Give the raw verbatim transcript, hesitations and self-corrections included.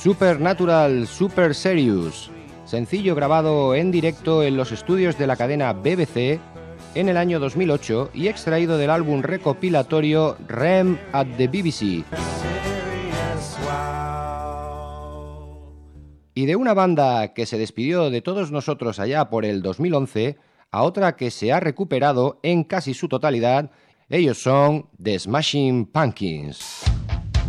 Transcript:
Supernatural Super Serious, sencillo grabado en directo en los estudios de la cadena B B C en el año dos mil ocho y extraído del álbum recopilatorio R E M at the B B C. Y de una banda que se despidió de todos nosotros allá por el dos mil once, a otra que se ha recuperado en casi su totalidad, ellos son The Smashing Pumpkins.